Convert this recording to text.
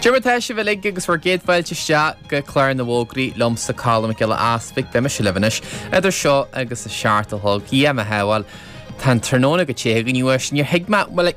Jimmertá se bhfuil agus bhar géadhailte se go chláir na bhógraí lomsa cálam go le aspaig be me se lebanis idir seo agus a seaartalthg í a heáil tan tróna go tégan níos níor hiigma bhfuil